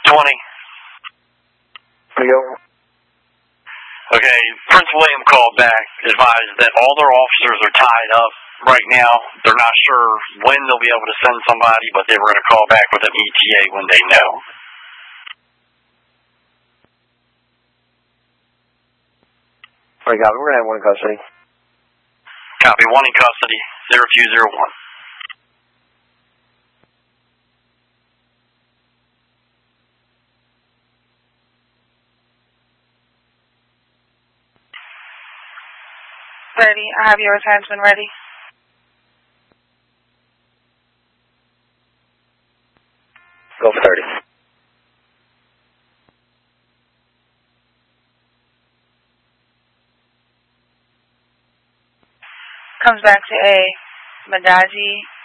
20. There you go. Okay, Prince William called back, advised that all their officers are tied up right now. They're not sure when they'll be able to send somebody, but they were going to call back with an ETA when they know. All right, copy. We're going to have one in custody. Copy. One in custody, 0201. Ready. I have your attachment ready. Go for 30. Comes back to A. Madaji